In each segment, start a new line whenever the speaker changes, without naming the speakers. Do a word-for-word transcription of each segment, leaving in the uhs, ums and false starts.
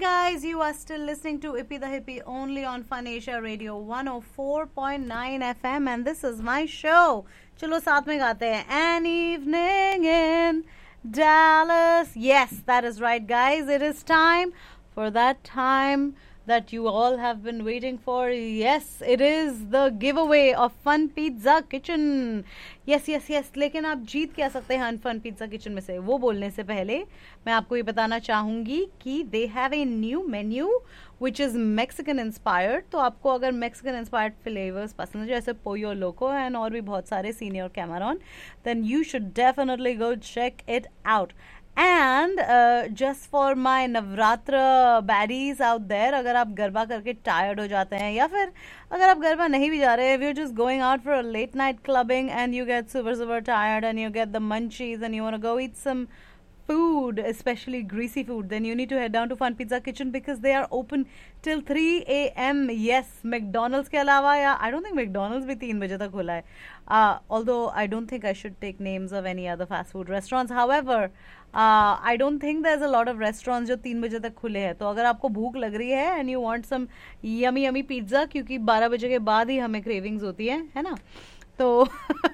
guys, you are still listening to Ippy the Hippie only on Fun Asia Radio one oh four point nine F M and this is my show. चलो साथ में गाते हैं An Evening in Dallas. Yes, that is right guys. It is time for that time that you all have been waiting for. Yes, it is the giveaway of Fun Pizza Kitchen. Yes, yes, yes. लेकिन आप जीत क्या सकते हैं Fun Pizza Kitchen में से, वो बोलने से पहले मैं आपको ये बताना चाहूँगी कि they have a new menu which is Mexican inspired. तो आपको अगर Mexican inspired flavors पसंद है जैसे Pollo Loco and और भी बहुत सारे Senior Cameron, then you should definitely go check it out. And uh, just for my Navratra baddies out there, अगर आप गरबा करके tired हो जाते हैं या फिर अगर आप गरबा नहीं भी जा रहे, if you're just going out for a late night clubbing and you get super super tired and you get the munchies and you want to go eat some food, especially greasy food, then you need to head down to Fun Pizza Kitchen because they are open till three a.m. Yes, McDonald's के अलावा या I don't think McDonald's भी तीन बजे तक खुला है. Uh, although I don't think I should take names of any other fast food restaurants. However, uh, I don't think there's a lot of restaurants जो तीन बजे तक खुले हैं. तो अगर आपको भूख लग रही है and you want some yummy yummy pizza, क्योंकि बारह बजे के बाद ही हमें cravings होती है, है ना? So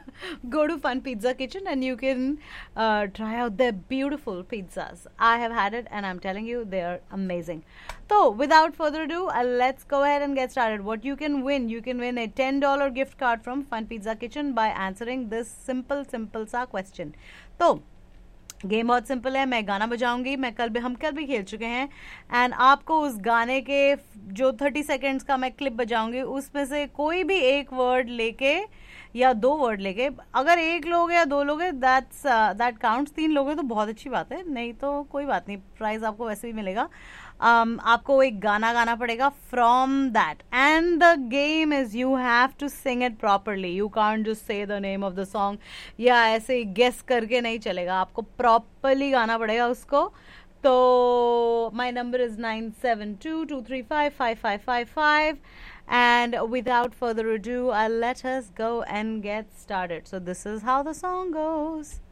go to Fun Pizza Kitchen and you can uh, try out their beautiful pizzas. I have had it and I'm telling you they are amazing. So without further ado, uh, let's go ahead and get started. What you can win, you can win a ten dollars gift card from Fun Pizza Kitchen by answering this simple simple सा question. तो game बहुत simple है. मैं गाना बजाऊंगी, मैं कल भी हम कल भी खेल चुके हैं एंड आपको उस गाने के जो थर्टी सेकेंड्स का मैं क्लिप बजाऊंगी उसमें से कोई भी एक वर्ड लेके या दो वर्ड लेके, अगर एक लोग या दो लोग दैट्स दैट काउंट्स, तीन लोग हैं तो बहुत अच्छी बात है, नहीं तो कोई बात नहीं, प्राइज आपको वैसे भी मिलेगा. um, आपको एक गाना गाना पड़ेगा from that and the game is you have to sing it properly. You can't just say the name of the song या ऐसे गेस करके नहीं चलेगा, आपको प्रॉपरली गाना पड़ेगा उसको. तो my number is nine seven to to three five five five five five. And without further ado, uh, let us go and get started. So this is how the song goes.